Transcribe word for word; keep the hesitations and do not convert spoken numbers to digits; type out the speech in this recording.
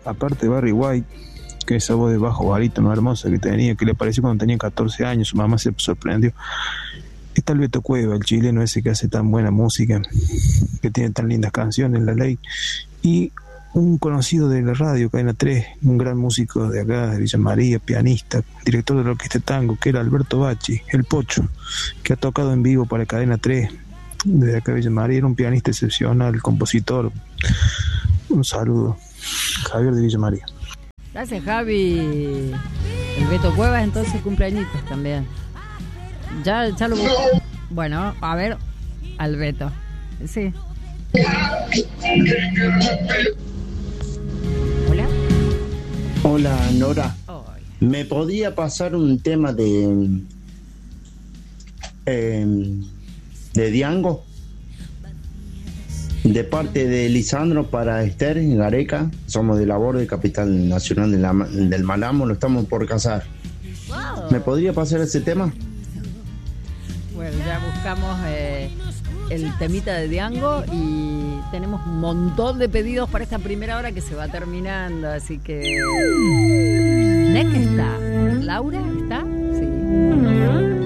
aparte de Barry White, que esa voz de bajo barítono hermosa que tenía, que le pareció cuando tenía catorce años, su mamá se sorprendió. Está el Beto Cueva, el chileno ese que hace tan buena música, que tiene tan lindas canciones, La Ley, y un conocido de la radio, Cadena tres, un gran músico de acá, de Villa María, pianista, director de la orquesta tango, que era Alberto Bacci, el Pocho, que ha tocado en vivo para Cadena tres, desde acá de Villa María, era un pianista excepcional, compositor. Un saludo, Javier de Villa María. Gracias, Javi. El Beto Cuevas entonces cumpleañitos también. Ya, ya lo busco. Bueno, a ver, al Beto. Sí. Hola. Hola, Nora. Oh. ¿Me podría pasar un tema de eh, de Diango? De parte de Lisandro para Esther en Gareca. Somos de labor de Capital Nacional de la, del Malamo, lo estamos por casar. Wow. ¿Me podría pasar ese tema? Bueno, ya buscamos eh, el temita de Diango y tenemos un montón de pedidos para esta primera hora que se va terminando, así que... ¿Nek está? ¿Laura está? Sí.